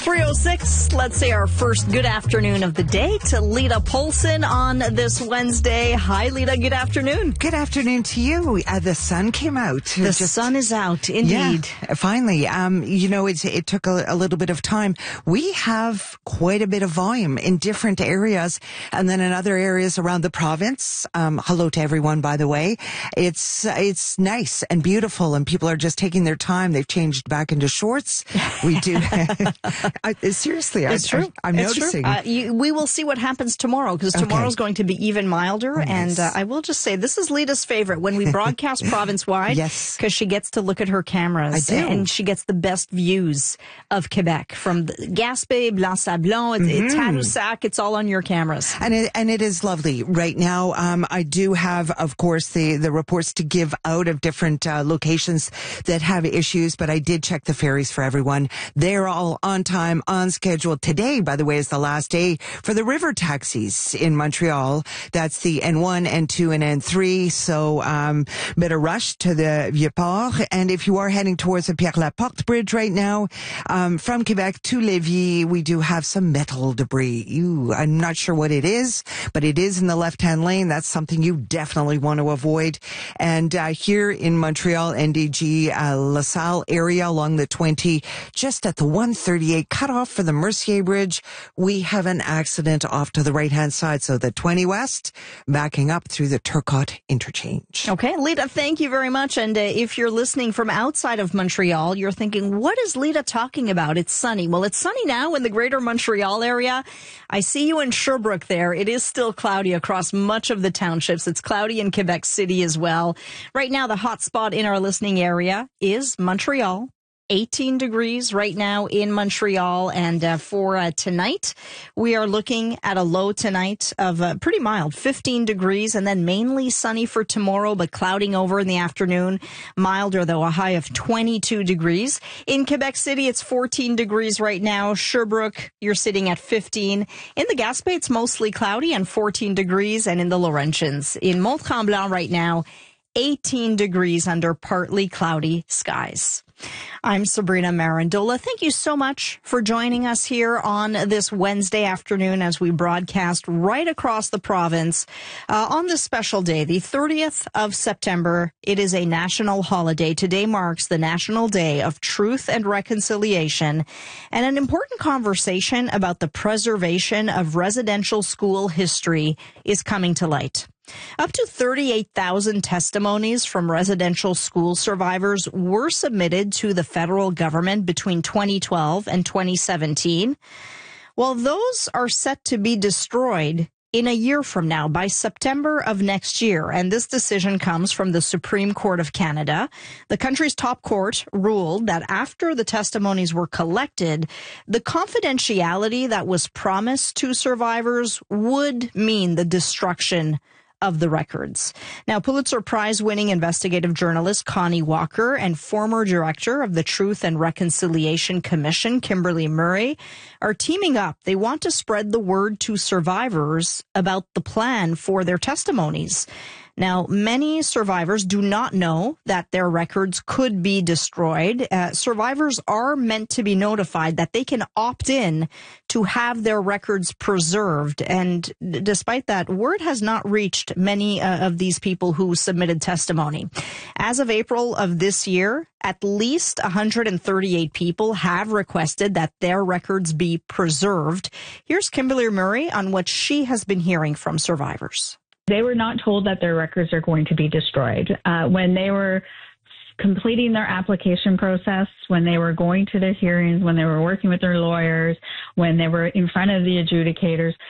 3:06, let's say our first good afternoon of the day to Lita Polson on this Wednesday. Hi, Lita. Good afternoon. Good afternoon to you. The sun came out. The sun is out, indeed. Yeah, finally. It took a little bit of time. We have quite a bit of volume in different areas, and then in other areas around the province. Hello to everyone, by the way. It's nice and beautiful, and people are just taking their time. They've changed back into shorts. We do. Seriously, it's true. I'm noticing. We will see what happens tomorrow, because tomorrow's going to be even milder. Nice. And I will just say, this is Lita's favorite when we broadcast province-wide. Yes. Because she gets to look at her cameras. I do. And she gets the best views of Quebec. From Gaspé, Blanc-Sablon, Tadoussac, it's all on your cameras. And it is lovely. Right now, I do have, of course, the reports to give out of different locations that have issues, but I did check the ferries for everyone. They're all on time, on schedule. Today, by the way, is the last day for the river taxis in Montreal. That's the N1, N2, and N3. So, better rush to the Vieux-Port. And if you are heading towards the Pierre-Laporte Bridge right now, from Quebec to Lévis, we do have some metal debris. I'm not sure what it is, but it is in the left-hand lane. That's something you definitely want to avoid. And here in Montreal, NDG, LaSalle area along the 20, just at the 138 cutoff for the Mercier Bridge, we have an accident off to the right-hand side. So the 20 West backing up through the Turcotte interchange. Okay, Lita, thank you very much. And if you're listening from outside of Montreal, you're thinking, what is Lita talking about? It's sunny. Well, it's sunny now in the greater Montreal area. I see you in Sherbrooke there. It is still cloudy across much of the townships. It's cloudy in Quebec City as well. Right now, the hot spot in our listening area is Montreal. 18 degrees right now in Montreal. And for tonight, we are looking at a low tonight of pretty mild, 15 degrees, and then mainly sunny for tomorrow, but clouding over in the afternoon. Milder, though, a high of 22 degrees. In Quebec City, it's 14 degrees right now. Sherbrooke, you're sitting at 15. In the Gaspé, it's mostly cloudy and 14 degrees. And in the Laurentians, in Mont-Tremblant right now, 18 degrees under partly cloudy skies. I'm Sabrina Marandola. Thank you so much for joining us here on this Wednesday afternoon as we broadcast right across the province on this special day, the 30th of September. It is a national holiday. Today marks the National Day of Truth and Reconciliation, and an important conversation about the preservation of residential school history is coming to light. Up to 38,000 testimonies from residential school survivors were submitted to the federal government between 2012 and 2017. Well, those are set to be destroyed in a year from now, by September of next year. And this decision comes from the Supreme Court of Canada. The country's top court ruled that after the testimonies were collected, the confidentiality that was promised to survivors would mean the destruction of the records. Now, Pulitzer Prize-winning investigative journalist Connie Walker and former director of the Truth and Reconciliation Commission, Kimberly Murray, are teaming up. They want to spread the word to survivors about the plan for their testimonies. Now, many survivors do not know that their records could be destroyed. Survivors are meant to be notified that they can opt in to have their records preserved. And despite that, word has not reached many of these people who submitted testimony. As of April of this year, at least 138 people have requested that their records be preserved. Here's Kimberly Murray on what she has been hearing from survivors. They were not told that their records are going to be destroyed. When they were completing their application process, when they were going to their hearings, when they were working with their lawyers, when they were in front of the adjudicators,